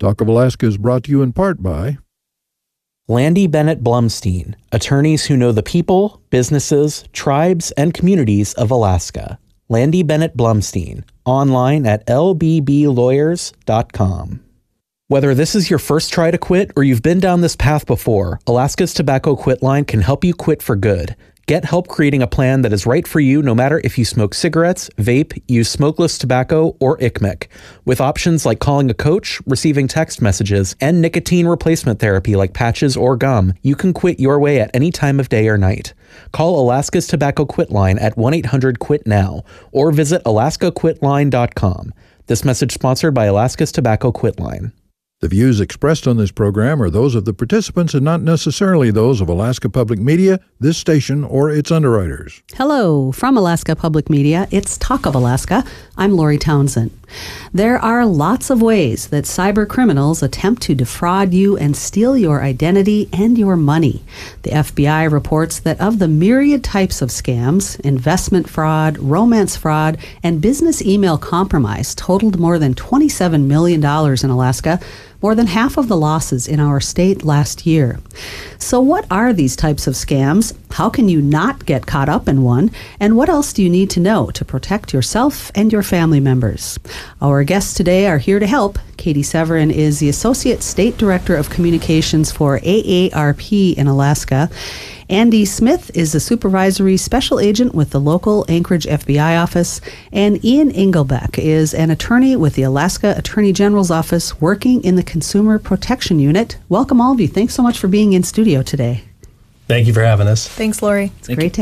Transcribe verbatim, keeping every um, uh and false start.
Talk of Alaska is brought to you in part by Landy Bennett Blumstein, attorneys who know the people, businesses, tribes, and communities of Alaska. Landy Bennett Blumstein, online at l b b lawyers dot com. Whether this is your first try to quit or you've been down this path before, Alaska's Tobacco Quit Line can help you quit for good. Get help creating a plan that is right for you no matter if you smoke cigarettes, vape, use smokeless tobacco, or I C M C. With options like calling a coach, receiving text messages, and nicotine replacement therapy like patches or gum, you can quit your way at any time of day or night. Call Alaska's Tobacco Quit Line at one eight hundred quit now or visit alaska quit line dot com. This message sponsored by Alaska's Tobacco Quit Line. The views expressed on this program are those of the participants and not necessarily those of Alaska Public Media, this station, or its underwriters. Hello, from Alaska Public Media, it's Talk of Alaska. I'm Lori Townsend. There are lots of ways that cyber criminals attempt to defraud you and steal your identity and your money. The F B I reports that of the myriad types of scams, investment fraud, romance fraud, and business email compromise totaled more than twenty-seven million dollars in Alaska, more than half of the losses in our state last year. So what are these types of scams? How can you not get caught up in one? And what else do you need to know to protect yourself and your family members? Our guests today are here to help. Katie Severin is the Associate State Director of Communications for A A R P in Alaska. Andy Smith is the Supervisory Special Agent with the local Anchorage F B I office. And Ian Engelbeck is an attorney with the Alaska Attorney General's office working in the Consumer Protection Unit. Welcome all of you. Thanks so much for being in studio today. Thank you for having us. Thanks, Lori. It's great to